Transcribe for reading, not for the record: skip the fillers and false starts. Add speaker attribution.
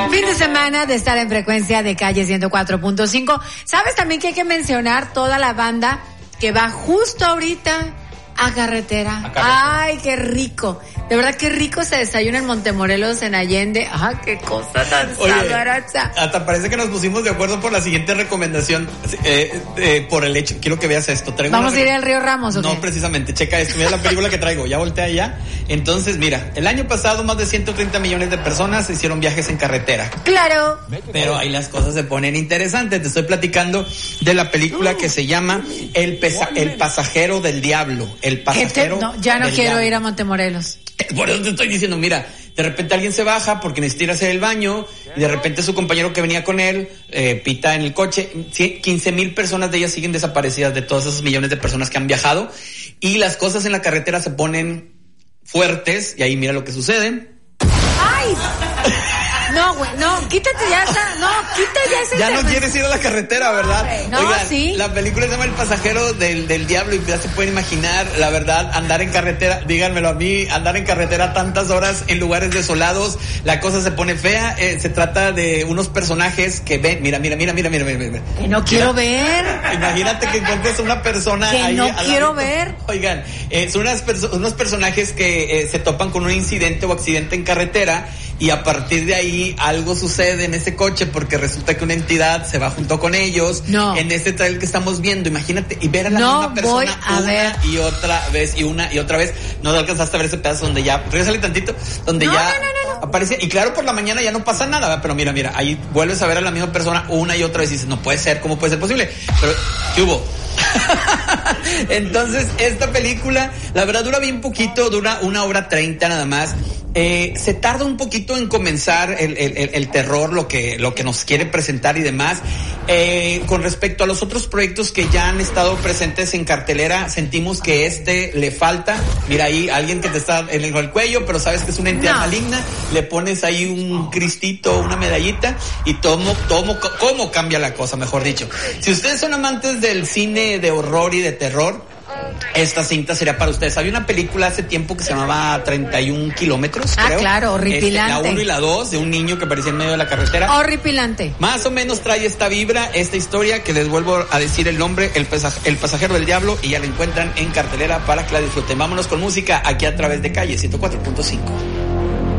Speaker 1: Fin de semana de estar en frecuencia de Calle 104.5. ¿Sabes también que hay que mencionar toda la banda que va justo ahorita a carretera? Ay, qué rico. De verdad, qué rico se desayuna en Montemorelos, en Allende. Ah, qué cosa tan sabrosa.
Speaker 2: Hasta parece que nos pusimos de acuerdo por la siguiente recomendación. Por el hecho, quiero que veas esto.
Speaker 1: ¿Vamos a ir al Río Ramos o qué?
Speaker 2: No, precisamente. Checa esto. Mira la película que traigo. Ya voltea allá. Entonces, mira, el año pasado más de 130 millones de personas hicieron viajes en carretera.
Speaker 1: Claro.
Speaker 2: Pero ahí las cosas se ponen interesantes. Te estoy platicando de la película que se llama El pasajero del diablo. El pasajero
Speaker 1: No, ya no
Speaker 2: del
Speaker 1: quiero
Speaker 2: diablo.
Speaker 1: ir a Montemorelos.
Speaker 2: Por eso te estoy diciendo, mira, de repente alguien se baja porque necesita ir a hacer el baño y de repente su compañero que venía con él pita en el coche. 15,000 personas de ellas siguen desaparecidas, de todos esos millones de personas que han viajado, y las cosas en la carretera se ponen fuertes y ahí mira lo que sucede.
Speaker 1: ¡Ay! No, güey, no, quítate ya esa, no, quita ya esa.
Speaker 2: Ya no quieres ir a la carretera, ¿verdad?
Speaker 1: No,
Speaker 2: oigan,
Speaker 1: sí.
Speaker 2: La película se llama El pasajero del diablo y ya se pueden imaginar, la verdad, andar en carretera, díganmelo a mí, andar en carretera tantas horas en lugares desolados, la cosa se pone fea. Se trata de unos personajes que ven, mira.
Speaker 1: Que no quiero ver.
Speaker 2: Imagínate que encuentres una persona
Speaker 1: que
Speaker 2: ahí.
Speaker 1: no quiero ver.
Speaker 2: Oigan, son unos personajes que se topan con un incidente o accidente en carretera y a partir de ahí algo sucede en ese coche porque resulta que una entidad se va junto con ellos.
Speaker 1: No.
Speaker 2: En este trailer que estamos viendo, imagínate, y ver a la misma persona una y otra vez y una y otra vez. No alcanzaste a ver ese pedazo donde ya, regresale tantito, donde no aparece, y claro, por la mañana ya no pasa nada, ¿verdad? Pero mira, ahí vuelves a ver a la misma persona una y otra vez y dices, no puede ser, ¿cómo puede ser posible? Pero, ¿qué hubo? Entonces, esta película, la verdad, dura bien poquito, dura 1:30 nada más. Se tarda un poquito en comenzar el terror, lo que nos quiere presentar y demás. Con respecto a los otros proyectos que ya han estado presentes en cartelera, sentimos que le falta. Mira ahí, alguien que te está en el cuello, pero sabes que es una entidad maligna, le pones ahí un cristito, una medallita, y cómo cambia la cosa, mejor dicho. Si ustedes son amantes del cine de horror y de terror, esta cinta sería para ustedes. Había una película hace tiempo que se llamaba 31 kilómetros, creo.
Speaker 1: Claro, horripilante.
Speaker 2: La 1 y la 2, de un niño que aparecía en medio de la carretera.
Speaker 1: Horripilante.
Speaker 2: Más o menos trae esta vibra, esta historia, que les vuelvo a decir el nombre, El pasajero del diablo, y ya la encuentran en cartelera para que la disfruten. Vámonos con música aquí a través de Calle 104.5.